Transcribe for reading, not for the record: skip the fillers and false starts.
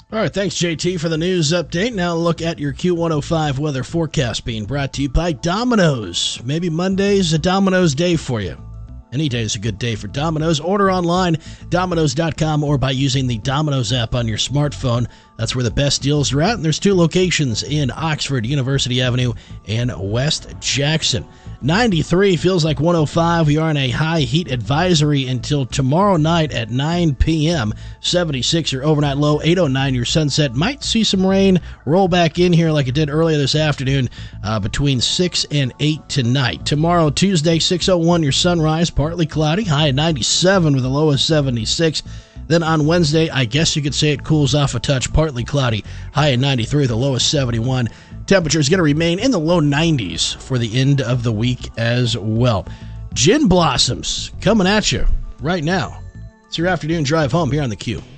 All right, thanks, JT, for the news update. Now look at your Q105 weather forecast being brought to you by Domino's. Maybe Monday's a Domino's day for you. Any day is a good day for Domino's. Order online, Domino's.com, or by using the Domino's app on your smartphone. That's where the best deals are at. And there's 2 locations in Oxford, University Avenue, and West Jackson. 93 feels like 105. We are in a high heat advisory until tomorrow night at 9 p.m. 76 your overnight low, 809 your sunset. Might see some rain roll back in here like it did earlier this afternoon between 6 and 8 tonight. Tomorrow, Tuesday, 601 your sunrise, partly cloudy, high at 97 with a low of 76. Then on Wednesday, I guess you could say it cools off a touch, partly cloudy, high at 93 with a low of 71. Temperature is going to remain in the low 90s for the end of the week as well. Gin Blossoms coming at you right now. It's your afternoon drive home here on the Q.